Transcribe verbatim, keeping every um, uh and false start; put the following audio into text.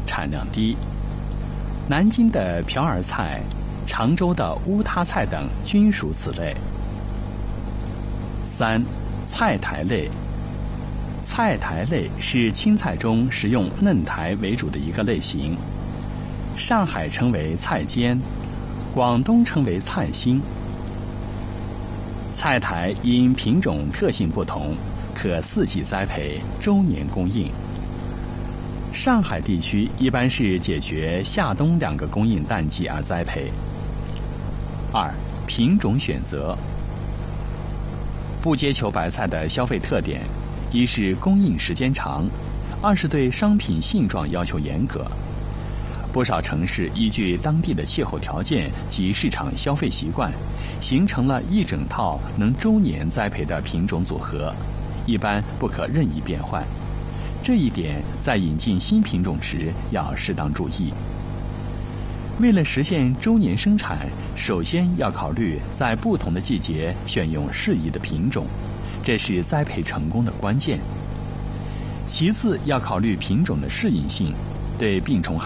产量低。南京的瓢儿菜、常州的乌塌菜等均属此类。三、菜苔类。菜苔类是青菜中食用嫩苔为主的一个类型。上海称为菜尖，广东称为菜心。菜苔因品种特性不同，可四季栽培，周年供应。上海地区一般是解决夏冬两个供应淡季而栽培。二、品种选择。不接球白菜的消费特点，一是供应时间长，二是对商品性状要求严格。不少城市依据当地的气候条件及市场消费习惯，形成了一整套能周年栽培的品种组合，一般不可任意变换。这一点在引进新品种时要适当注意。为了实现周年生产，首先要考虑在不同的季节选用适宜的品种，这是栽培成功的关键。其次要考虑品种的适应性，对病虫害